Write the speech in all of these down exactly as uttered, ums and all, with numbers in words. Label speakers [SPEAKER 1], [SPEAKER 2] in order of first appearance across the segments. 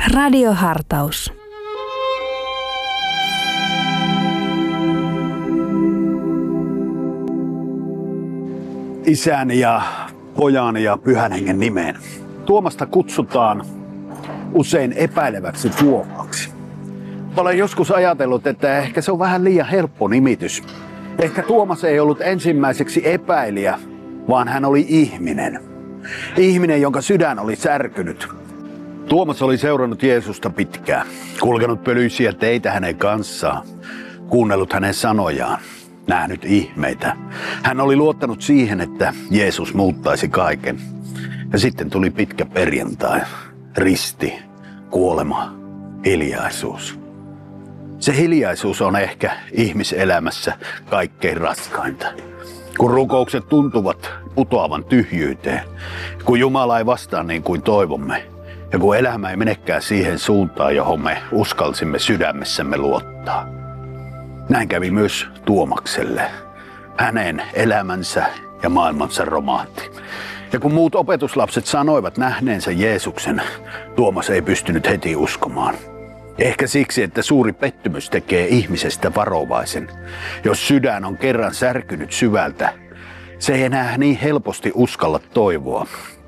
[SPEAKER 1] Radiohartaus.
[SPEAKER 2] Isän ja Pojan ja Pyhän Hengen nimeen. Tuomasta kutsutaan usein epäileväksi Tuomaksi. Olen joskus ajatellut, että ehkä se on vähän liian helppo nimitys. Ehkä Tuomas ei ollut ensimmäiseksi epäilijä, vaan hän oli ihminen. Ihminen, jonka sydän oli särkynyt. Tuomas oli seurannut Jeesusta pitkään, kulkenut pölyisiä teitä hänen kanssaan, kuunnellut hänen sanojaan, nähnyt ihmeitä. Hän oli luottanut siihen, että Jeesus muuttaisi kaiken. Ja sitten tuli pitkä perjantai, risti, kuolema, hiljaisuus. Se hiljaisuus on ehkä ihmiselämässä kaikkein raskainta. Kun rukoukset tuntuvat putoavan tyhjyyteen, kun Jumala ei vastaa niin kuin toivomme, ja kun elämä ei menekään siihen suuntaan, johon me uskalsimme sydämessämme luottaa. Näin kävi myös Tuomakselle. Hänen elämänsä ja maailmansa romahti. Ja kun muut opetuslapset sanoivat nähneensä Jeesuksen, Tuomas ei pystynyt heti uskomaan. Ehkä siksi, että suuri pettymys tekee ihmisestä varovaisen. Jos sydän on kerran särkynyt syvältä, se ei enää niin helposti uskalla toivoa.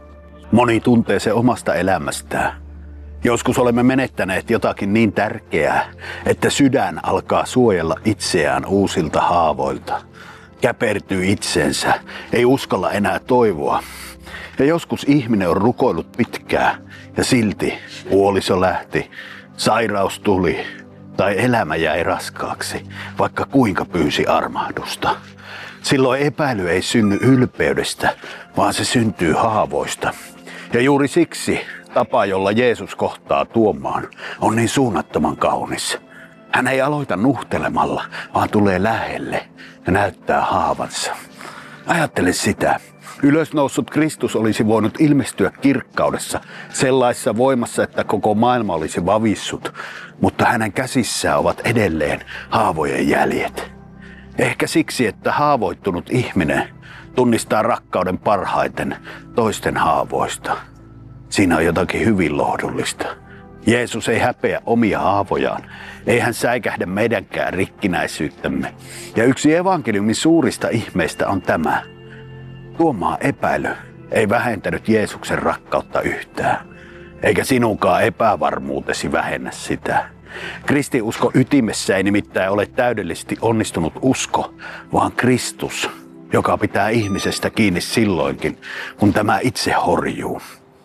[SPEAKER 2] Moni tuntee se omasta elämästään. Joskus olemme menettäneet jotakin niin tärkeää, että sydän alkaa suojella itseään uusilta haavoilta. Käpertyy itseensä, ei uskalla enää toivoa. Ja joskus ihminen on rukoillut pitkään ja silti puoliso lähti, sairaus tuli tai elämä jäi raskaaksi, vaikka kuinka pyysi armahdusta. Silloin epäily ei synny ylpeydestä, vaan se syntyy haavoista. Ja juuri siksi tapa, jolla Jeesus kohtaa Tuomaan, on niin suunnattoman kaunis. Hän ei aloita nuhtelemalla, vaan tulee lähelle ja näyttää haavansa. Ajattele sitä. Ylösnoussut Kristus olisi voinut ilmestyä kirkkaudessa, sellaisessa voimassa, että koko maailma olisi vavissut, mutta hänen käsissään ovat edelleen haavojen jäljet. Ehkä siksi, että haavoittunut ihminen tunnistaa rakkauden parhaiten toisten haavoista. Siinä on jotakin hyvin lohdullista. Jeesus ei häpeä omia haavojaan. Ei hän säikähdä meidänkään rikkinäisyyttämme. Ja yksi evankeliumin suurista ihmeistä on tämä. Tuomaan epäily ei vähentänyt Jeesuksen rakkautta yhtään. Eikä sinunkaan epävarmuutesi vähennä sitä. Kristiusko ytimessä ei nimittäin ole täydellisesti onnistunut usko, vaan Kristus, joka pitää ihmisestä kiinni silloinkin, kun tämä itse horjuu.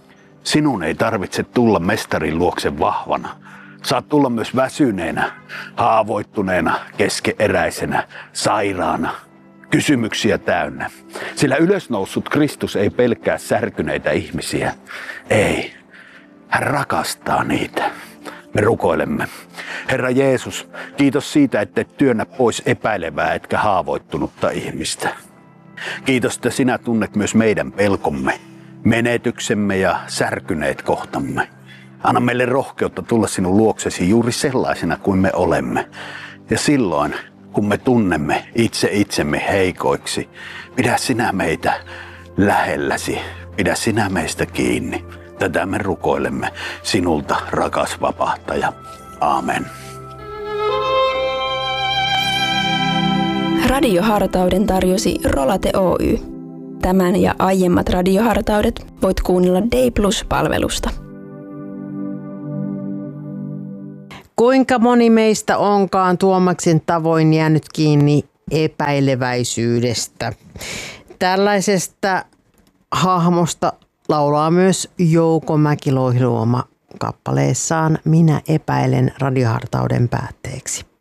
[SPEAKER 2] Sinun ei tarvitse tulla mestarin luokse vahvana. Saat tulla myös väsyneenä, haavoittuneena, keskeeräisenä, sairaana, kysymyksiä täynnä. Sillä ylösnoussut Kristus ei pelkää särkyneitä ihmisiä. Ei, hän rakastaa niitä. Me rukoilemme. Herra Jeesus, kiitos siitä, että et työnnä pois epäilevää etkä haavoittunutta ihmistä. Kiitos, että sinä tunnet myös meidän pelkomme, menetyksemme ja särkyneet kohtamme. Anna meille rohkeutta tulla sinun luoksesi juuri sellaisena kuin me olemme. Ja silloin, kun me tunnemme itse itsemme heikoiksi, pidä sinä meitä lähelläsi, pidä sinä meistä kiinni. Tätä me rukoilemme sinulta, rakas vapahtaja. Aamen.
[SPEAKER 3] Radiohartauden tarjosi Rolate Oy. Tämän ja aiemmat radiohartaudet voit kuunnella Day Plus-palvelusta.
[SPEAKER 4] Kuinka moni meistä onkaan Tuomaksen tavoin jäänyt kiinni epäileväisyydestä? Tällaisesta hahmosta laulaa myös Jouko Mäki-Lohiluoma kappaleessaan Minä epäilen radiohartauden päätteeksi.